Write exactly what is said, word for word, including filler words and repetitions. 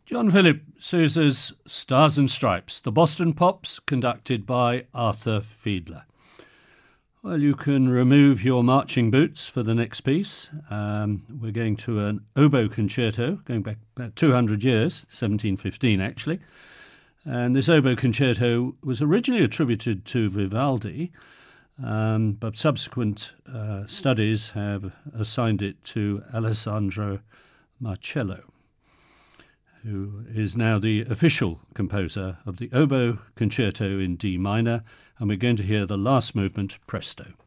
John Philip Sousa's Stars and Stripes, the Boston Pops, conducted by Arthur Fiedler. Well, you can remove your marching boots for the next piece. Um, we're going to an oboe concerto, going back about two hundred years, seventeen fifteen actually. And this oboe concerto was originally attributed to Vivaldi, um, but subsequent uh, studies have assigned it to Alessandro Marcello, who is now the official composer of the oboe concerto in D minor, and we're going to hear the last movement, Presto.